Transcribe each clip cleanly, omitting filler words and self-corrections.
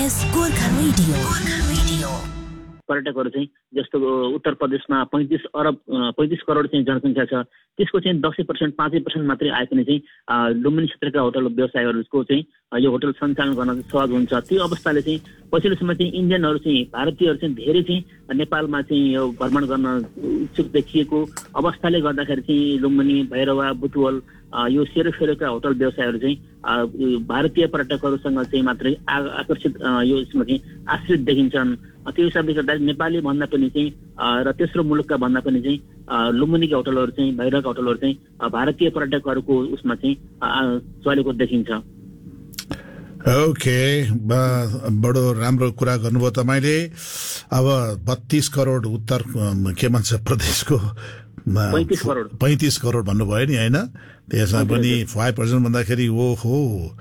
Gorkha radio पर्यटकहरू चाहिँ जस्तो उत्तर प्रदेशमा 35 करोड चाहिँ जनसङ्ख्या छ, त्यसको चाहिँ 10% 5% मात्रै आए पनि चाहिँ लुम्बिनी क्षेत्रका होटल व्यवसायहरूको चाहिँ यो होटल सञ्चालन गर्न सहज हुन्छ। त्यो अवस्थाले चाहिँ पछिल्लो समय चाहिँ इन्डियनहरू चाहिँ भारतीयहरू चाहिँ धेरै चाहिँ नेपालमा चाहिँ यो भ्रमण गर्न इच्छुक देखिएको अवस्थाले गर्दाखेरि चाहिँ लुम्बिनी, भैरवा, बुटवल यो सेरोफेरोका होटल व्यवसायहरू चाहिँ भारतीय पर्यटकहरूसँग चाहिँ मात्रै आकर्षित यो यसमा चाहिँ आश्रित देखिन्छन्। त्यो हिसाबले गर्दा नेपाली भन्दा पनि चाहिँ र तेस्रो मुलुकका भन्दा पनि चाहिँ लुम्बिनीका होटलहरू चाहिँ भैरवका होटलहरू चाहिँ भारतीय पर्यटकहरूको उसमा चाहिँ चलेको देखिन्छ। ओके, बडो राम्रो कुरा गर्नुभयो तपाईले। अब 32 करोड उत्तर के भन्छ प्रदेशको 35 करोड भन्नुभयो नि होइन, त्यसमा पनि 5% भन्दाखेरि ओहो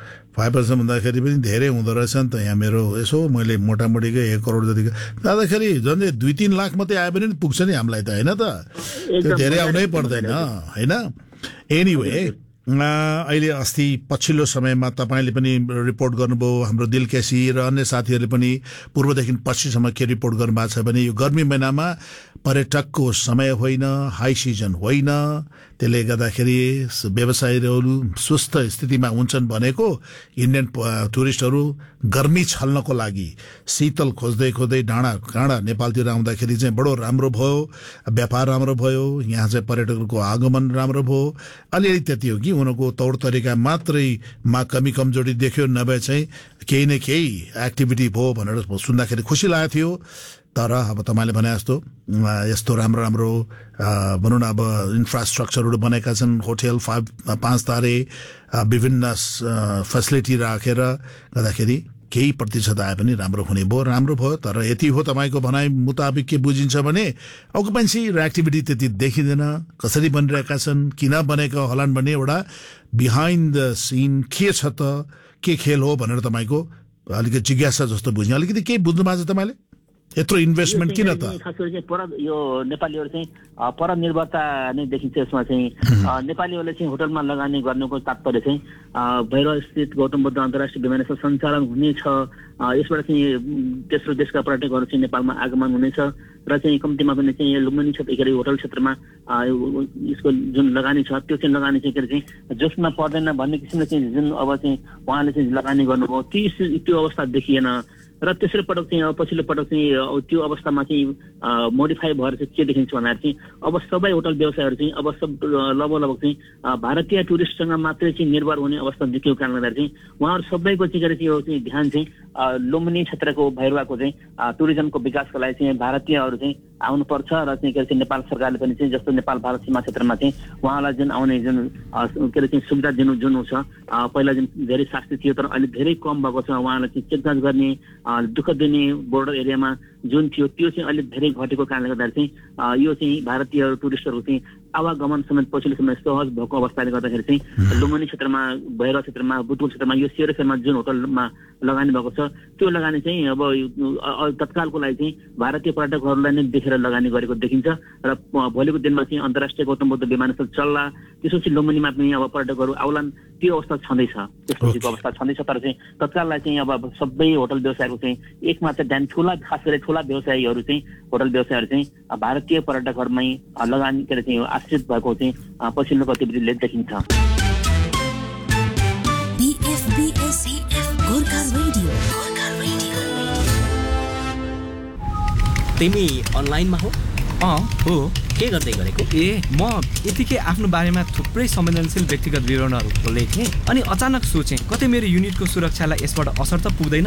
5% भन्दाखेरि पनि धेरै हुँदो रहेछ नि त। यहाँ मेरो यसो मैले मोटामोटीकै 1 करोड जतिको जाँदाखेरि झन्डै 2-3 लाख मात्रै आयो भने पुग्छ नि हामीलाई त होइन त, त्यो धेरै आउनै पर्दैन होइन। एनिवे अहिले अस्ति पछिल्लो समयमा तपाईँले पनि रिपोर्ट गर्नुभयो, हाम्रो दिलकेसी र अन्य साथीहरूले पनि पूर्वदेखि पश्चिमसम्म के रिपोर्ट गर्नुभएको छ भने यो गर्मी महिनामा पर्यटकको समय होइन, हाई सिजन होइन, त्यसले गर्दाखेरि व्यवसायीहरू सुस्त स्थितिमा हुन्छन् भनेको इन्डियन टुरिस्टहरू गर्मी छल्नको लागि शीतल खोज्दै खोज्दै डाँडा काँडा नेपालतिर आउँदाखेरि चाहिँ बडो राम्रो भयो, व्यापार राम्रो भयो, यहाँ चाहिँ पर्यटकहरूको आगमन राम्रो भयो। अलिअलि त्यति हो कि उनीहरूको तौर तरिका मात्रैमा कमी कमजोरी देख्यो, नभए चाहिँ केही न केही एक्टिभिटी भयो भनेर सुन्दाखेरि खुसी लागेको थियो। तर अब तपाईँले भने जस्तो यस्तो राम्रो राम्रो भनौँ न अब इन्फ्रास्ट्रक्चरहरू बनेका छन्, होटेल 5 तारे विभिन्न फेसिलिटी राखेर गर्दाखेरि केही प्रतिशत आए पनि राम्रो हुने भयो, राम्रो भयो। तर यति हो तपाईँको भनाइ मुताबिक के बुझिन्छ भने अकुपेन्सी र एक्टिभिटी त्यति देखिँदैन, कसरी बनिरहेका छन्, किन बनेका होलान् भन्ने एउटा बिहाइन्ड द सिन के छ त, के खेल हो भनेर तपाईँको अलिकति जिज्ञासा जस्तो बुझ्ने। अलिकति केही बुझ्नु भएको छ तपाईँले यत्रो इन्भेस्टमेन्ट किन त? खास गरी चाहिँ यो नेपालीहरू चाहिँ परनिर्भरता नै देखिन्छ यसमा चाहिँ। नेपालीहरूले चाहिँ होटलमा लगानी गर्नुको तात्पर्य चाहिँ भैरव स्थित गौतम बुद्ध अन्तर्राष्ट्रिय विमानस्थल सञ्चालन हुनेछ, यसबाट चाहिँ तेस्रो देशका पर्यटकहरू चाहिँ नेपालमा आगमन हुनेछ र चाहिँ कम्तीमा पनि चाहिँ लुम्बिनी क्षेत्र के अरे होटल क्षेत्रमा यसको जुन लगानी छ त्यो चाहिँ लगानी चाहिँ के अरे चाहिँ जोसमा पर्दैन भन्ने किसिमले चाहिँ जुन अब चाहिँ उहाँले चाहिँ लगानी गर्नुभयो त्यो अवस्था देखिएन। र तेस्रो पटक चाहिँ अब पछिल्लो पटक चाहिँ त्यो अवस्थामा चाहिँ मोडिफाई भएर चाहिँ के देखिन्छ भन्दाखेरि चाहिँ अब सबै होटल व्यवसायहरू चाहिँ अब सब लगभग चाहिँ भारतीय टुरिस्टसँग मात्रै चाहिँ निर्भर हुने अवस्था देखिएको कारणले गर्दा चाहिँ उहाँहरू सबैको चाहिँ यो चाहिँ ध्यान चाहिँ लुम्बिनी क्षेत्रको भैरवाको चाहिँ टुरिज्मको विकासको लागि चाहिँ भारतीयहरू चाहिँ आउनुपर्छ र चाहिँ के अरे चाहिँ नेपाल सरकारले पनि चाहिँ जस्तो नेपाल भारत सीमा क्षेत्रमा चाहिँ उहाँलाई जुन आउने जुन के अरे चाहिँ सुविधा दिनु जुन छ पहिला जुन धेरै शास्ति थियो तर अहिले धेरै कम भएको छ, उहाँलाई चाहिँ चेकजाँच गर्ने दुःख दिने बोर्डर एरियामा जुन थियो त्यो चाहिँ अलिक धेरै घटेको कारणले गर्दा चाहिँ यो चाहिँ भारतीय टुरिस्टहरू चाहिँ आवागमन समेत पछिल्लो समय सहज भएको अवस्थाले गर्दाखेरि चाहिँ लुम्बिनी क्षेत्रमा, भैरव क्षेत्रमा, बुटवल क्षेत्रमा यो सेरोफेरमा जुन होटलमा लगानी भएको छ त्यो लगानी चाहिँ अब तत्कालको लागि चाहिँ भारतीय पर्यटकहरूलाई नै देखेर लगानी गरेको देखिन्छ र भोलिको दिनमा चाहिँ अन्तर्राष्ट्रिय गौतम बुद्ध विमानस्थल चल्ला, त्यसपछि लुम्बिनीमा पनि अब पर्यटकहरू आउलान् त्यो अवस्था छँदैछ, त्यसपछिको अवस्था छँदैछ। तर चाहिँ तत्काललाई चाहिँ अब सबै होटल व्यवसायको चाहिँ एकमात्र ध्यान खास गरी ठुला व्यवसायीहरू चाहिँ होटल व्यवसायहरू चाहिँ भारतीय पर्यटकहरूमै लगानी के अरे चाहिँ आश्रित भएको चाहिँ पछिल्लो गतिविधिले देखिन्छ। तिमी अनलाइनमा हो? हो। के गर्दै गरेको? म यतिकै आफ्नो बारेमा थुप्रै संवेदनशील व्यक्तिगत विवरणहरू खोल्दै थिएँ अनि अचानक सोचेँ कतै मेरो युनिटको सुरक्षालाई यसबाट असर त पुग्दैन